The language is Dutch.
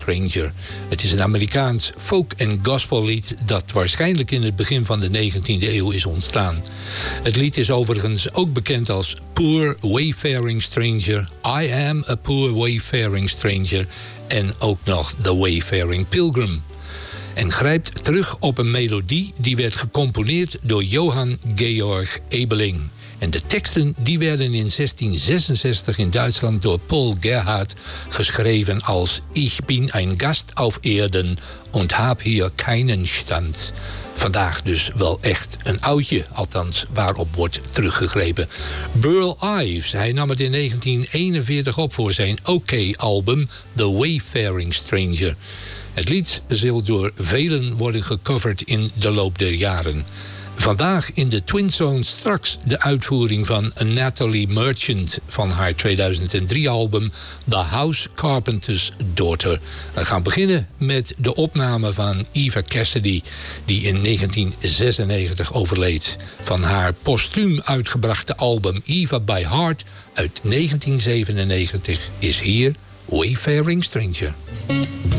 Stranger. Het is een Amerikaans folk- en gospellied dat waarschijnlijk in het begin van de 19e eeuw is ontstaan. Het lied is overigens ook bekend als Poor Wayfaring Stranger, I Am a Poor Wayfaring Stranger en ook nog The Wayfaring Pilgrim. En grijpt terug op een melodie die werd gecomponeerd door Johann Georg Ebeling. En de teksten die werden in 1666 in Duitsland door Paul Gerhardt geschreven als Ich bin ein Gast auf Erden und hab hier keinen Stand. Vandaag dus wel echt een oudje, althans waarop wordt teruggegrepen. Burl Ives, hij nam het in 1941 op voor zijn OK-album The Wayfaring Stranger. Het lied zal door velen worden gecoverd in de loop der jaren. Vandaag in de Twin Zone straks de uitvoering van Natalie Merchant van haar 2003-album The House Carpenter's Daughter. We gaan beginnen met de opname van Eva Cassidy, die in 1996 overleed. Van haar postuum uitgebrachte album Eva by Heart uit 1997 is hier Wayfaring Stranger.